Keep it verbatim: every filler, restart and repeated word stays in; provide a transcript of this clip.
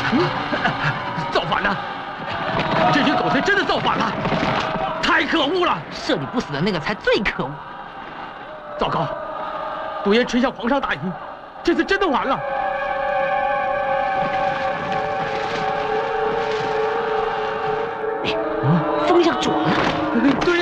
造反了！这群狗才真的造反了，太可恶了！ 射你不死的那个才最可恶。 糟糕，独眼丞相皇上大意，这次真的完了。 风向转了。 对